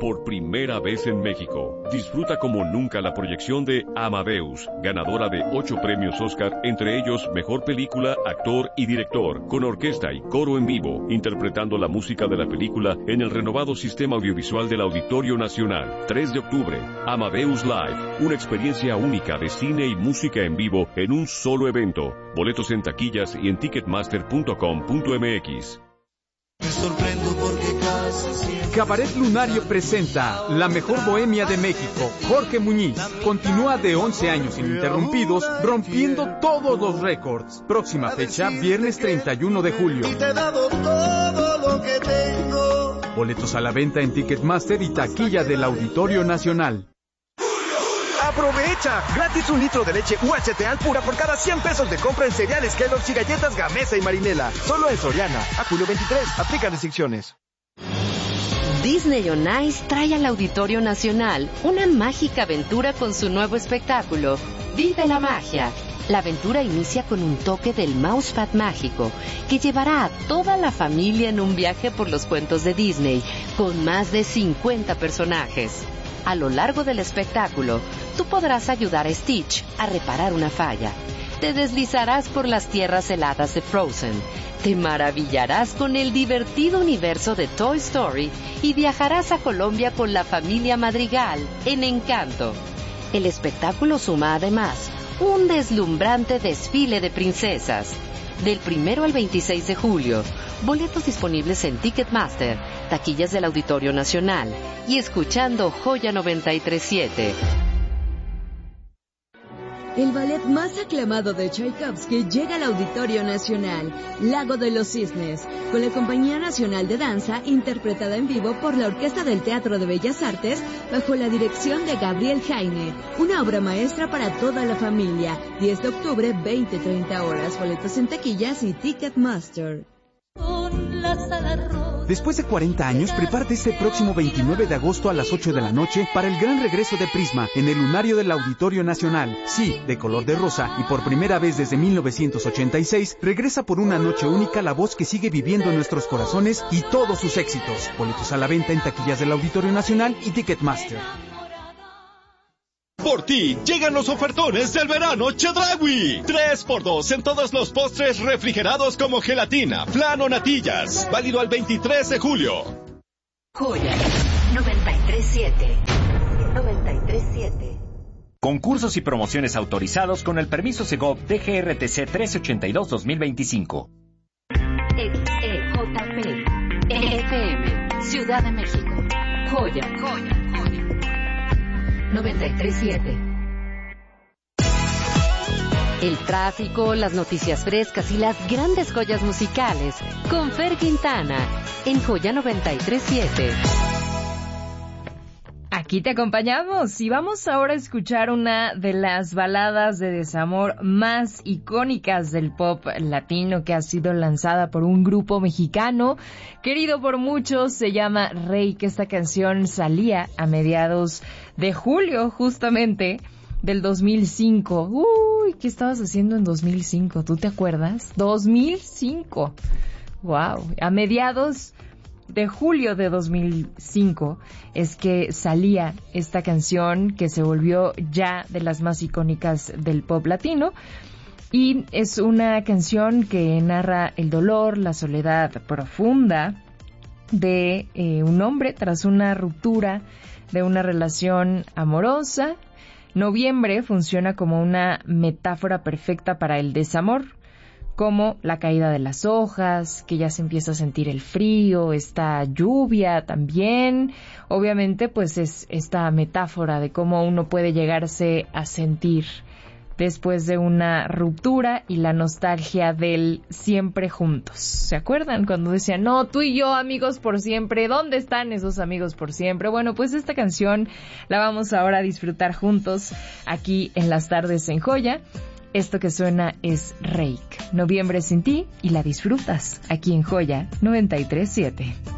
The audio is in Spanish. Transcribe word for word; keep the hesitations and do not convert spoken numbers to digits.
por primera vez en México. Disfruta como nunca la proyección de Amadeus, ganadora de ocho premios Oscar, entre ellos Mejor Película, Actor y Director, con orquesta y coro en vivo, interpretando la música de la película en el renovado sistema audiovisual del Auditorio Nacional. tres de octubre, Amadeus Live, una experiencia única de cine y música en vivo en un solo evento. Boletos en taquillas y en ticketmaster punto com punto m x. Me sorprendo porque casi siempre... Cabaret Lunario presenta La Mejor Bohemia de México. Jorge Muñiz continúa de once años ininterrumpidos, rompiendo todos los récords. Próxima fecha, viernes treinta y uno de julio. Y te he dado todo lo que tengo. Boletos a la venta en Ticketmaster y taquilla del Auditorio Nacional. ¡Aprovecha! Gratis un litro de leche U H T al pura por cada cien pesos de compra en cereales Kellogg's y galletas Gamesa y Marinela. Solo en Soriana. A julio veintitrés. Aplican restricciones. Disney on Ice trae al Auditorio Nacional una mágica aventura con su nuevo espectáculo, Vive la Magia. La aventura inicia con un toque del Mousepad mágico que llevará a toda la familia en un viaje por los cuentos de Disney con más de cincuenta personajes. A lo largo del espectáculo, tú podrás ayudar a Stitch a reparar una falla. Te deslizarás por las tierras heladas de Frozen. Te maravillarás con el divertido universo de Toy Story y viajarás a Colombia con la familia Madrigal en Encanto. El espectáculo suma además un deslumbrante desfile de princesas. Del primero al veintiséis de julio, boletos disponibles en Ticketmaster, taquillas del Auditorio Nacional y escuchando Joya noventa y tres punto siete. El ballet más aclamado de Tchaikovsky llega al Auditorio Nacional, Lago de los Cisnes, con la Compañía Nacional de Danza, interpretada en vivo por la Orquesta del Teatro de Bellas Artes, bajo la dirección de Gabriel Jaime. Una obra maestra para toda la familia. diez de octubre, veinte a treinta horas. Boletos en taquillas y Ticketmaster. Después de cuarenta años, prepárate este próximo veintinueve de agosto a las ocho de la noche para el gran regreso de Prisma en el Lunario del Auditorio Nacional. Sí, de color de rosa, y por primera vez desde mil novecientos ochenta y seis, regresa por una noche única la voz que sigue viviendo en nuestros corazones y todos sus éxitos. Boletos a la venta en taquillas del Auditorio Nacional y Ticketmaster. Por ti, llegan los ofertones del verano Chedraui. tres por dos en todos los postres refrigerados como gelatina, flan o natillas. Válido al veintitrés de julio. Joya noventa y tres punto siete. noventa y tres punto siete. Concursos y promociones autorizados con el permiso Segov D G R T C trescientos ochenta y dos guión dos mil veinticinco. X E J P F M Ciudad de México. Joya. Joya. Joya. noventa y tres punto siete. El tráfico, las noticias frescas y las grandes joyas musicales con Fer Quintana en Joya noventa y tres punto siete. Aquí te acompañamos y vamos ahora a escuchar una de las baladas de desamor más icónicas del pop latino que ha sido lanzada por un grupo mexicano querido por muchos. Se llama Rey, que esta canción salía a mediados de julio justamente del dos mil cinco. Uy, ¿qué estabas haciendo en dos mil cinco? ¿Tú te acuerdas? dos mil cinco. Wow, a mediados de julio de dos mil cinco es que salía esta canción que se volvió ya de las más icónicas del pop latino, y es una canción que narra el dolor, la soledad profunda de eh, un hombre tras una ruptura de una relación amorosa. Noviembre funciona como una metáfora perfecta para el desamor, como la caída de las hojas, que ya se empieza a sentir el frío, esta lluvia también. Obviamente, pues es esta metáfora de cómo uno puede llegarse a sentir después de una ruptura y la nostalgia del siempre juntos. ¿Se acuerdan cuando decían, no, tú y yo amigos por siempre? ¿Dónde están esos amigos por siempre? Bueno, pues esta canción la vamos ahora a disfrutar juntos aquí en las tardes en Joya. Esto que suena es Reik, Noviembre sin ti, y la disfrutas aquí en Joya noventa y tres punto siete.